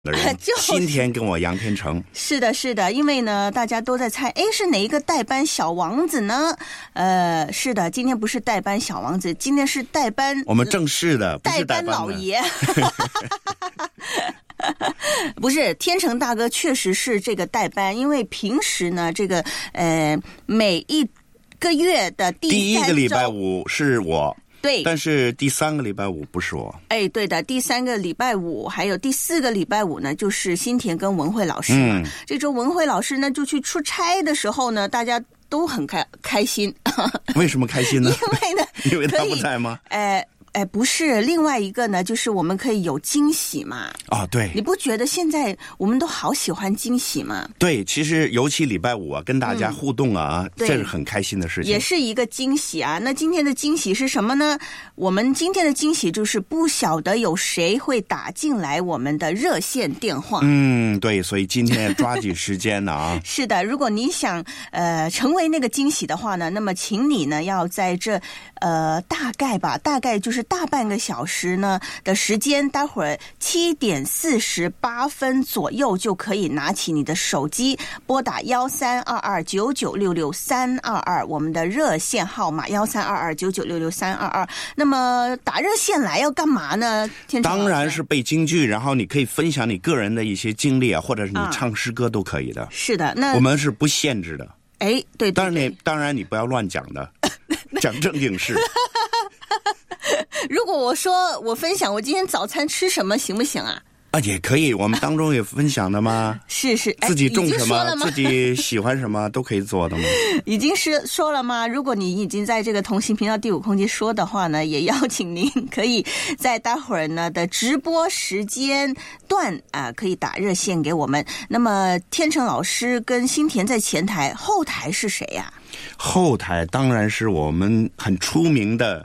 的人新田跟我杨天成。 是的是的，因为呢大家都在猜是哪一个代班小王子呢？是的，今天不是代班小王子，今天是代班我们正式的不是代班老爷不是，天成大哥确实是这个代班，因为平时呢这个每一个月的第一个礼拜五是我， 对， 但是第3个礼拜五不是我。 对的，第3个礼拜五还有第4个礼拜五呢，就是新田跟文慧老师嘛。这周文慧老师呢就去出差的时候呢，大家都很开心。 为什么开心呢？因为他不在吗？ 不是，另外一个呢，就是我们可以有惊喜嘛。 对， 你不觉得现在我们都好喜欢惊喜吗？ 对，其实尤其礼拜五跟大家互动这是很开心的事情， 也是一个惊喜啊。那今天的惊喜是什么呢？我们今天的惊喜就是不晓得有谁会打进来我们的热线电话。 对，所以今天抓紧时间呢是的，如果你想成为那个惊喜的话呢，那么请你呢要在这大概就是大半个小时呢的时间，待会儿7点48分左右就可以拿起你的手机拨打13229966-322我们的热线号码13229966-322。那么打热线来要干嘛呢？ 当然是背京剧，然后你可以分享你个人的一些经历或者是你唱诗歌都可以的。 是的，那我们是不限制的。 对， 当然你不要乱讲的讲正经事。 如果我说我分享我今天早餐吃什么行不行啊？ 也可以，我们当中也分享的吗？ 是自己种什么自己喜欢什么都可以做的吗？ 已经是说了吗？如果你已经在这个同行频道第5空间说的话呢，也邀请您可以在待会儿呢的直播时间段可以打热线给我们。那么天成老师跟新田在前台，后台是谁呀？ 后台当然是我们很出名的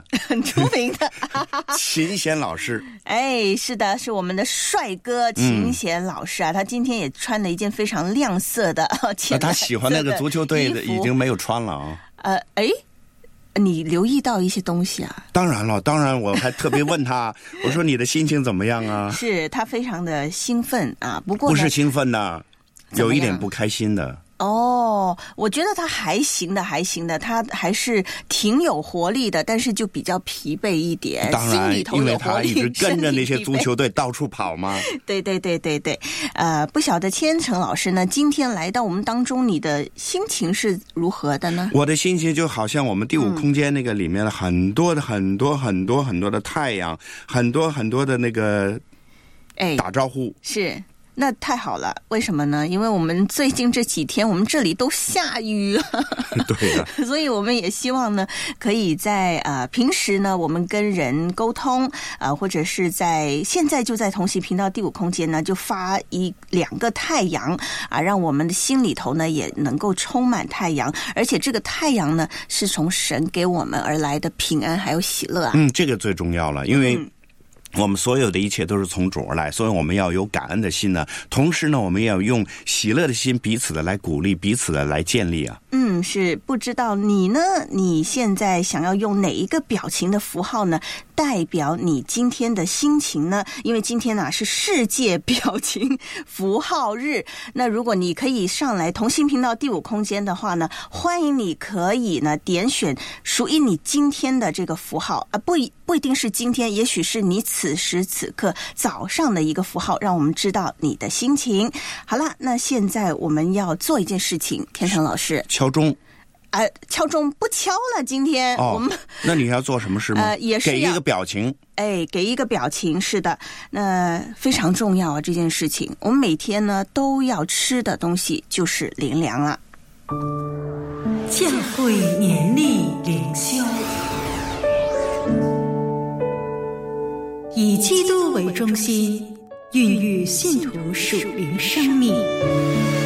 秦贤老师。 是的，是我们的帅哥秦贤老师他今天也穿了一件非常亮色的他喜欢那个足球队的已经没有穿了你留意到一些东西啊？ 当然了，我还特别问他我说你的心情怎么样啊？ 是他非常的兴奋不过不是兴奋的，有一点不开心的。 我觉得他还行的，他还是挺有活力的，但是就比较疲惫一点。 当然，因为他一直跟着那些足球队到处跑嘛。 对，不晓得千成老师呢，今天来到我们当中，你的心情是如何的呢？ 我的心情就好像我们第5空间那个里面很多的太阳，很多的那个打招呼。 是。那太好了，为什么呢？因为我们最近这几天我们这里都下雨对的， 所以我们也希望呢可以在平时呢我们跟人沟通或者是现在就在同行频道第5空间呢就发1-2个太阳让我们的心里头呢也能够充满太阳，而且这个太阳呢是从神给我们而来的平安还有喜乐这个最重要了，因为我们所有的一切都是从主而来，所以我们要有感恩的心呢，同时呢我们要用喜乐的心彼此的来鼓励，彼此的来建立是，不知道你呢，你现在想要用哪一个表情的符号呢代表你今天的心情呢？因为今天是世界表情符号日，那如果你可以上来同心频道第5空间的话呢，欢迎你可以呢点选属于你今天的这个符号不一定是今天，也许是你此时此刻早上的一个符号，让我们知道你的心情。好了，那现在我们要做一件事情，天成老师， 敲钟。 敲钟不敲了，今天我们那你要做什么事吗？也是给一个表情。 给一个表情，是的，那非常重要这件事情。我们每天呢都要吃的东西就是灵粮了。 教会年历灵修，以基督为中心，孕育信徒属灵生命。